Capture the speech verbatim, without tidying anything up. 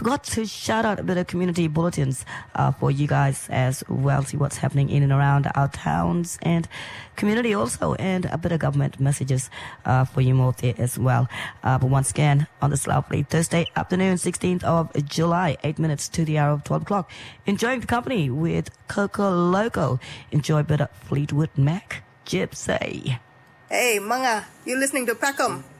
forgot to shout out a bit of community bulletins uh, for you guys as well. See what's happening in and around our towns and community also, and a bit of government messages uh, for you more there as well. Uh, but once again, on this lovely Thursday afternoon, sixteenth of July, eight minutes to the hour of twelve o'clock, enjoying the company with Coco Loco. Enjoy a bit of Fleetwood Mac. Gypsy. Hey, Manga, you listening to Peckham?